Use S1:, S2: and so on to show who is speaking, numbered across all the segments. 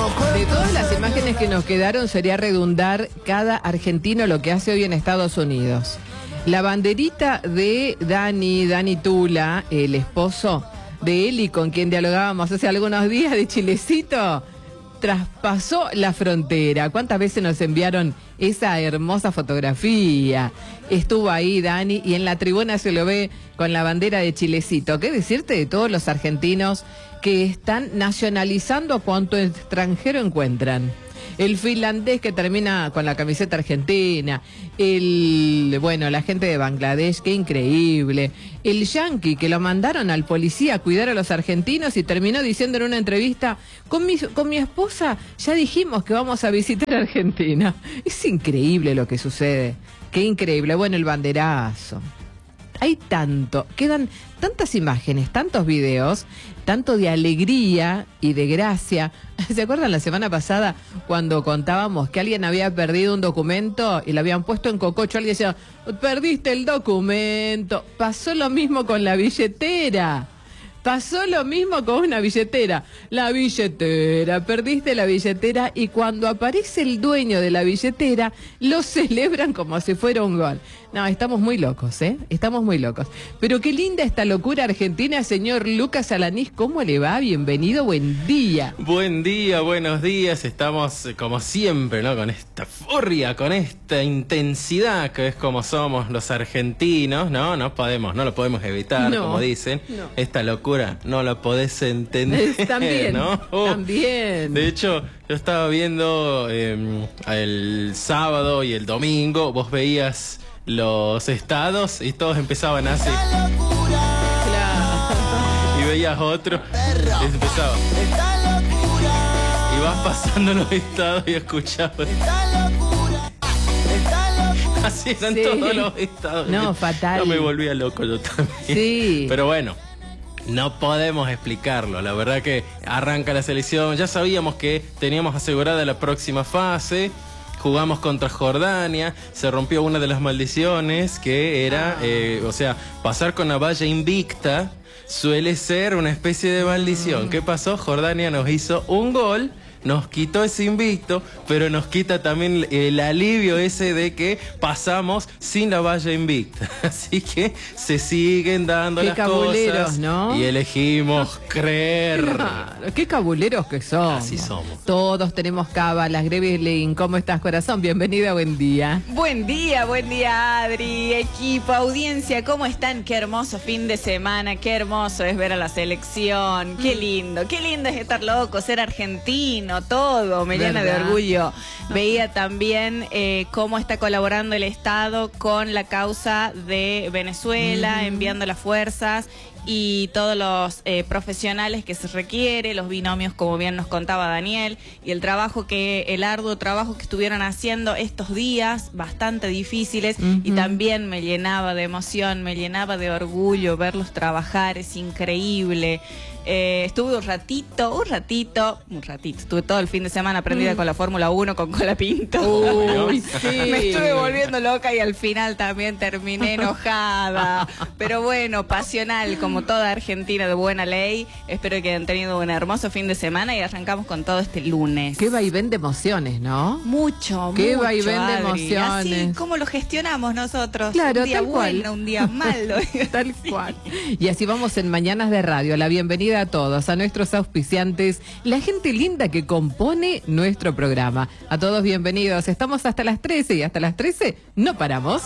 S1: De todas las imágenes que nos quedaron sería redundar cada argentino lo que hace hoy en Estados Unidos. La banderita de Dani Tula, el esposo de Eli, con quien dialogábamos hace algunos días, de Chilecito, traspasó la frontera. ¿Cuántas veces nos enviaron esa hermosa fotografía? Estuvo ahí Dani y en la tribuna se lo ve con la bandera de Chilecito. ¿Qué decirte de todos los argentinos que están nacionalizando a cuanto extranjero encuentran? El finlandés que termina con la camiseta argentina, la gente de Bangladesh, qué increíble. El yanqui que lo mandaron al policía a cuidar a los argentinos y terminó diciendo en una entrevista, con mi esposa ya dijimos que vamos a visitar Argentina. Es increíble lo que sucede, qué increíble. Bueno, el banderazo. Hay quedan tantas imágenes, tantos videos, tanto de alegría y de gracia. ¿Se acuerdan la semana pasada cuando contábamos que alguien había perdido un documento y lo habían puesto en cococho? Alguien decía, perdiste el documento. Pasó lo mismo con la billetera. Pasó lo mismo con una billetera. La billetera, perdiste la billetera y cuando aparece el dueño de la billetera, lo celebran como si fuera un gol. No, estamos muy locos, ¿eh? Estamos muy locos. Pero qué linda esta locura argentina, señor Lucas Alanís. ¿Cómo le va? Bienvenido, buen día.
S2: Buen día, buenos días. Estamos como siempre, ¿no? Con esta furia, con esta intensidad que es como somos los argentinos, ¿no? No lo podemos evitar, como dicen. No. Esta locura no la podés entender,
S1: también,
S2: ¿no?
S1: También.
S2: De hecho, yo estaba viendo el sábado y el domingo, vos veías los estados y todos empezaban así.
S1: Claro.
S2: Y veías otro y empezaba. Y vas pasando los estados y escuchabas. Así eran todos los estados.
S1: No, fatal.
S2: No, me volvía loco yo también.
S1: Sí.
S2: Pero bueno, no podemos explicarlo. La verdad que arranca la selección. Ya sabíamos que teníamos asegurada la próxima fase. Jugamos contra Jordania, se rompió una de las maldiciones que era, pasar con la valla invicta suele ser una especie de maldición. ¿Qué pasó? Jordania nos hizo un gol, nos quitó ese invicto, pero nos quita también el alivio ese de que pasamos sin la valla invicta. Así que se siguen dando las cosas, ¿no? Y elegimos creer.
S1: Claro, qué cabuleros que somos.
S2: Así somos.
S1: Todos tenemos cábalas. Grevelin, ¿cómo estás, corazón? Bienvenida, buen día.
S3: Buen día, Adri, equipo, audiencia, ¿cómo están? Qué hermoso fin de semana, qué hermoso es ver a la selección, qué lindo es estar loco, ser argentino. Todo, me llena de orgullo. Veía también cómo está colaborando el Estado con la causa de Venezuela, enviando las fuerzas y todos los profesionales que se requiere, los binomios, como bien nos contaba Daniel, y el arduo trabajo que estuvieron haciendo estos días, bastante difíciles, y también me llenaba de emoción, me llenaba de orgullo verlos trabajar, es increíble. Estuve un ratito, estuve todo el fin de semana prendida con la Fórmula 1, con Colapinto.
S1: Uy, sí.
S3: Me estuve volviendo loca y al final también terminé enojada. Pero bueno, pasional, como toda Argentina de buena ley. Espero que hayan tenido un hermoso fin de semana y arrancamos con todo este lunes.
S1: Qué vaivén de emociones, ¿no?
S3: Mucho,
S1: qué
S3: mucho,
S1: vaivén de emociones.
S3: Así como lo gestionamos nosotros.
S1: Claro,
S3: un día
S1: tal
S3: bueno,
S1: cual.
S3: un día malo.
S1: Tal cual. Y así vamos en Mañanas de Radio. La bienvenida a todos, a nuestros auspiciantes, la gente linda que compone nuestro programa. A todos bienvenidos. Estamos hasta las 13 y hasta las 13 no paramos.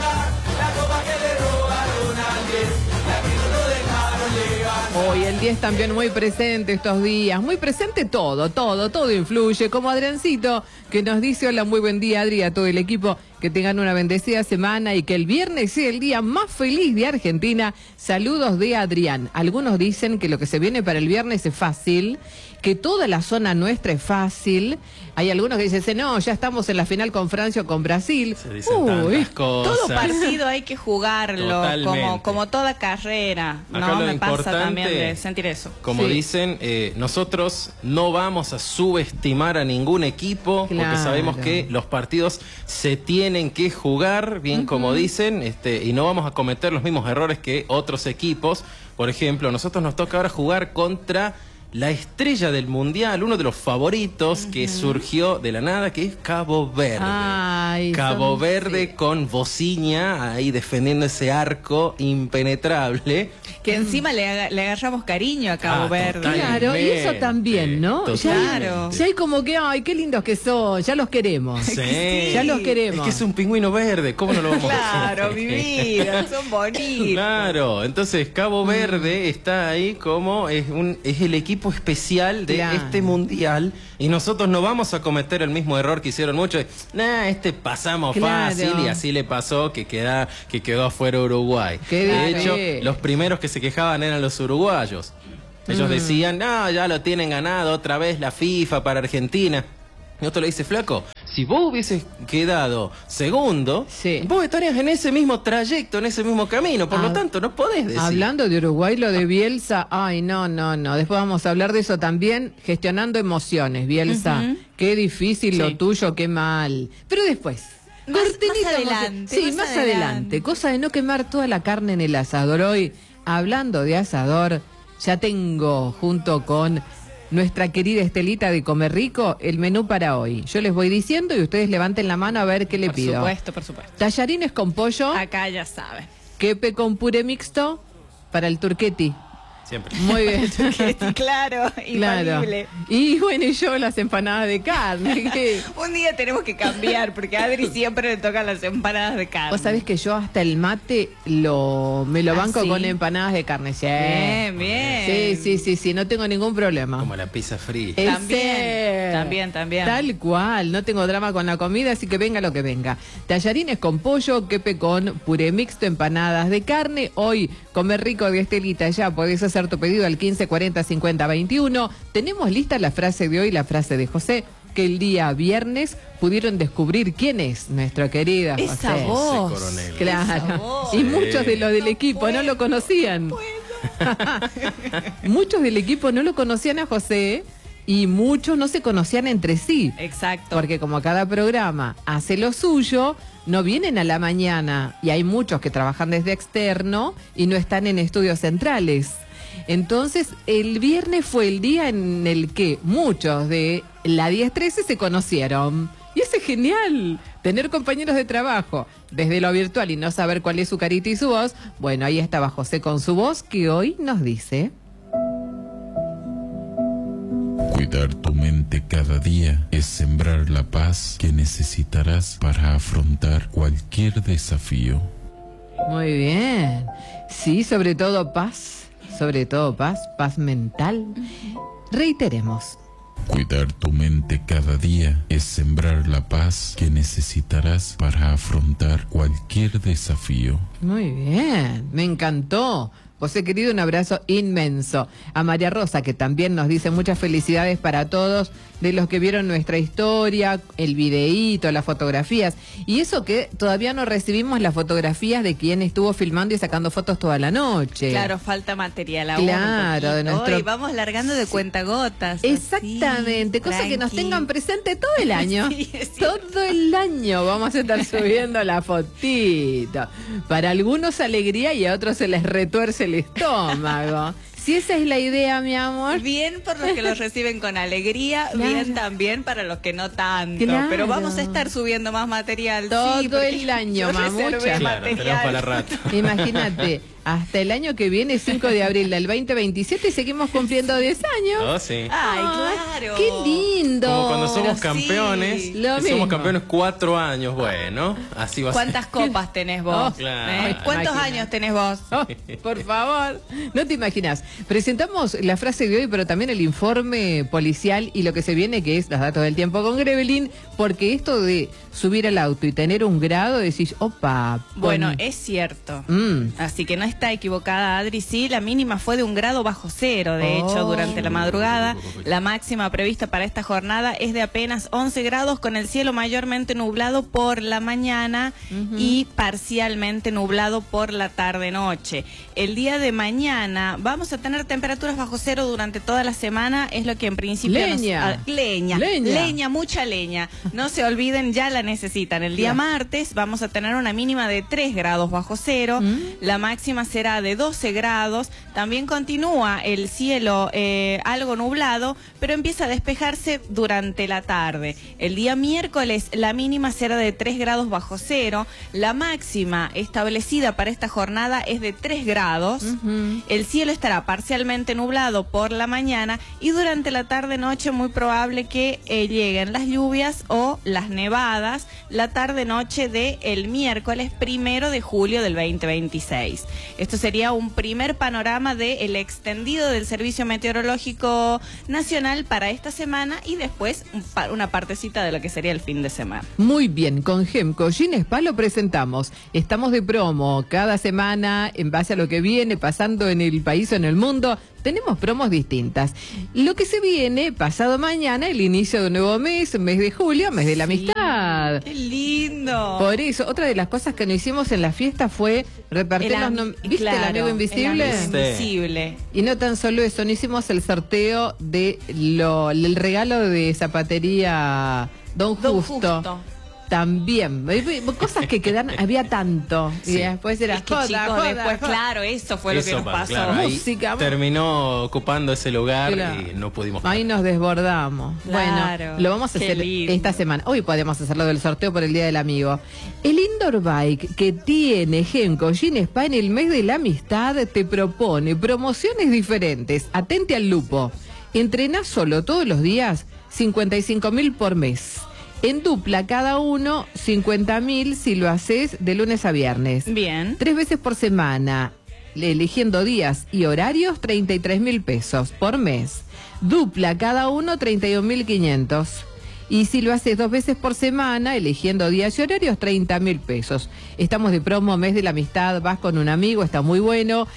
S1: Hoy el 10 también muy presente estos días, muy presente todo influye, como Adriancito que nos dice hola, muy buen día Adri, a todo el equipo, que tengan una bendecida semana y que el viernes sea el día más feliz de Argentina. Saludos de Adrián. Algunos dicen que lo que se viene para el viernes es fácil, que toda la zona nuestra es fácil. Hay algunos que dicen, no, ya estamos en la final con Francia o con Brasil.
S2: Se dicen tantas cosas.
S3: Todo partido hay que jugarlo, como toda carrera.
S2: Acá
S3: no me pasa también de sentir eso.
S2: Como dicen, nosotros no vamos a subestimar a ningún equipo, porque sabemos que los partidos se tienen que jugar, bien como dicen, y no vamos a cometer los mismos errores que otros equipos. Por ejemplo, nosotros nos toca ahora jugar contra la estrella del mundial, uno de los favoritos que surgió de la nada, que es Cabo Verde.
S1: Ay,
S2: Cabo Verde con Bociña ahí defendiendo ese arco impenetrable.
S3: Que encima le agarramos cariño a Cabo Verde.
S1: Claro, y eso también, ¿no?
S3: Claro.
S1: Ya hay como que, ay, qué lindos que son, ya los queremos.
S2: Sí.
S1: Ya los queremos.
S2: Es que es un pingüino verde, ¿cómo no lo vamos a
S3: Claro, mi vida, son bonitos.
S2: Claro, entonces Cabo Verde está ahí como es el equipo especial de este mundial, y nosotros no vamos a cometer el mismo error que hicieron muchos. Pasamos fácil, y así le pasó que quedó afuera Uruguay. De hecho, los primeros que se quejaban eran los uruguayos. Ellos decían, no, ya lo tienen ganado otra vez la FIFA para Argentina. Y otro le dice, flaco, si vos hubieses quedado segundo, vos estarías en ese mismo trayecto, en ese mismo camino. Por lo tanto, no podés decir.
S1: Hablando de Uruguay, lo de Bielsa, ay, no. Después vamos a hablar de eso también, gestionando emociones, Bielsa. Qué difícil lo tuyo, qué mal. Pero después.
S3: Más adelante.
S1: Sí, más adelante. Cosa de no quemar toda la carne en el asador. Hoy, hablando de asador, ya tengo junto con nuestra querida Estelita de Comer Rico el menú para hoy. Yo les voy diciendo y ustedes levanten la mano a ver qué le pido.
S3: Por supuesto.
S1: Tallarines con pollo.
S3: Acá ya saben.
S1: Quepe con puré mixto para el turquetti.
S2: Siempre.
S1: Muy bien.
S3: Claro, infalible.
S1: Y bueno, y yo las empanadas de carne.
S3: Un día tenemos que cambiar, porque a Adri siempre le tocan las empanadas de carne.
S1: Vos sabés que yo hasta el mate me lo banco con empanadas de carne. Sí.
S3: Bien.
S1: Sí, no tengo ningún problema.
S2: Como la pizza fría.
S3: También.
S1: Tal cual, no tengo drama con la comida, así que venga lo que venga. Tallarines con pollo, quepe con puré mixto, empanadas de carne. Hoy, Comer Rico de Estelita, ya podés hacer tu pedido al 1540-5021. Tenemos lista la frase de hoy, la frase de José, que el día viernes pudieron descubrir quién es nuestro querido José.
S3: Esa voz.
S2: Coronel.
S1: Claro.
S3: Esa voz.
S1: Y muchos de los del equipo no lo conocían. Muchos del equipo no lo conocían a José y muchos no se conocían entre sí.
S3: Exacto.
S1: Porque como cada programa hace lo suyo, no vienen a la mañana y hay muchos que trabajan desde externo y no están en estudios centrales. Entonces, el viernes fue el día en el que muchos de la 1013 se conocieron. Y eso es genial, tener compañeros de trabajo desde lo virtual y no saber cuál es su carita y su voz. Bueno, ahí estaba José con su voz, que hoy nos dice:
S4: Cuidar tu mente cada día es sembrar la paz que necesitarás para afrontar cualquier desafío.
S1: Muy bien. Sí, sobre todo paz, paz mental. Reiteremos.
S4: Cuidar tu mente cada día es sembrar la paz que necesitarás para afrontar cualquier desafío.
S1: Muy bien, me encantó. José querido, un abrazo inmenso. A María Rosa, que también nos dice muchas felicidades para todos de los que vieron nuestra historia, el videíto, las fotografías. Y eso que todavía no recibimos las fotografías de quien estuvo filmando y sacando fotos toda la noche.
S3: Claro, falta material aún.
S1: Claro, de nuestro...
S3: Hoy vamos largando de cuentagotas.
S1: Exactamente,
S3: así,
S1: cosa que nos tengan presente todo el año.
S3: Sí,
S1: todo el año vamos a estar subiendo la fotito. Para algunos alegría y a otros se les retuerce el estómago. Si esa es la idea, mi amor.
S3: Bien por los que los reciben con alegría,
S1: claro.
S3: Bien también para los que no tanto.
S1: Claro.
S3: Pero vamos a estar subiendo más material.
S1: Todo el año, mamucha.
S2: Claro, tenemos para rato.
S1: Imagínate, hasta el año que viene, 5 de abril del 2027, y seguimos cumpliendo 10 años.
S2: Oh, sí.
S3: Ay, claro.
S1: ¡Qué lindo!
S2: Como cuando somos
S3: Sí,
S2: campeones,
S1: lo
S2: que
S1: mismo.
S2: somos campeones 4 años, bueno, así va a ser.
S3: ¿Cuántas copas tenés vos?
S1: Oh,
S2: claro.
S3: ¿Cuántos
S1: Imagina.
S3: años tenés vos?
S1: Oh, por favor, no te imaginas. Presentamos la frase de hoy, pero también el informe policial y lo que se viene, que es los datos del tiempo con Grevelin, porque esto de subir al auto y tener un grado, decís, opa.
S3: Bueno, es cierto. Así que no está equivocada Adri, sí, la mínima fue de 1 grado bajo cero, de hecho, durante la madrugada. La máxima prevista para esta jornada es de de apenas 11 grados, con el cielo mayormente nublado por la mañana y parcialmente nublado por la tarde-noche. El día de mañana vamos a tener temperaturas bajo cero durante toda la semana, es lo que en principio leña, mucha leña. No se olviden, ya la necesitan. El día martes vamos a tener una mínima de 3 grados bajo cero, la máxima será de 12 grados. También continúa el cielo algo nublado, pero empieza a despejarse durante la tarde. El día miércoles la mínima será de 3 grados bajo cero, la máxima establecida para esta jornada es de 3 grados. El cielo estará parcialmente nublado por la mañana y durante la tarde-noche muy probable que lleguen las lluvias o las nevadas la tarde-noche del miércoles 1 de julio del 2026. Esto sería un primer panorama del extendido del Servicio Meteorológico Nacional para esta semana y después una partecita de lo que sería el fin de semana.
S1: Muy bien, con Gemco Ginespa lo presentamos. Estamos de promo cada semana en base a lo que viene pasando en el país o en el mundo. Tenemos promos distintas. Lo que se viene pasado mañana, el inicio de un nuevo mes de julio, mes de la amistad.
S3: ¡Qué lindo!
S1: Por eso, otra de las cosas que nos hicimos en la fiesta fue repartir ¿viste el amigo invisible?
S3: El amigo invisible.
S1: Y no tan solo eso, no hicimos el sorteo de el regalo de zapatería Don Justo. También, cosas que quedan, había tanto.
S3: Sí.
S1: Y después era
S3: joda. Claro, eso fue lo que nos pasó.
S2: Claro,
S1: música.
S2: Terminó ocupando ese lugar y no pudimos.
S1: Ahí nos desbordamos.
S3: Claro,
S1: bueno, lo vamos a hacer esta semana. Hoy podemos hacerlo del sorteo por el Día del Amigo. El indoor bike que tiene Gemco Ginespa en el mes de la amistad te propone promociones diferentes. Atente al lupo. Entrenás solo todos los días, 55.000 por mes. En dupla, cada uno, 50.000 si lo haces de lunes a viernes.
S3: Bien.
S1: 3 veces por semana, eligiendo días y horarios, 33.000 pesos por mes. Dupla, cada uno, 31.500. Y si lo haces 2 veces por semana, eligiendo días y horarios, 30.000 pesos. Estamos de promo, mes de la amistad, vas con un amigo, está muy bueno.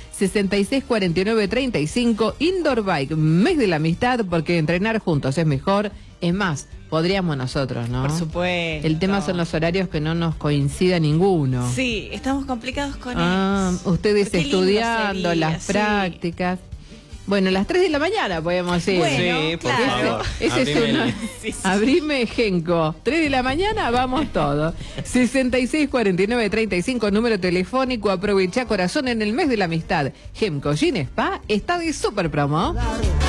S1: 664935, Indoor Bike, mes de la amistad, porque entrenar juntos es mejor. Es más, podríamos nosotros, ¿no?
S3: Por supuesto.
S1: El tema son los horarios que no nos coincida ninguno.
S3: Sí, estamos complicados con eso.
S1: Ustedes
S3: Qué
S1: estudiando,
S3: sería,
S1: las prácticas. Bueno, las 3 de la mañana podemos decir.
S3: Bueno,
S2: sí, por
S3: claro.
S2: favor.
S1: Ese es una... Abrime Genco. 3 de la mañana, vamos todos. 664935, número telefónico. Aprovecha, corazón, en el mes de la amistad. Gemco Ginespa está de super promo.